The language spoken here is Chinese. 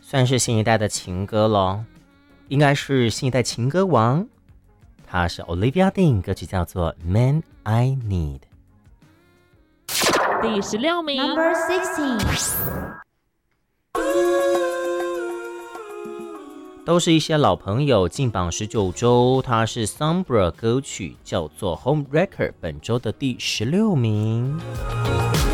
算是新一代的情歌咯，应该是新一代情歌王。他是 Olivia Dean， 歌曲叫做《Man I Need》。 第16名 Number 16。 都是一些老朋友，进榜19周，它是 Sombra 歌曲，叫做 Home Wrecker， 本周的第16名。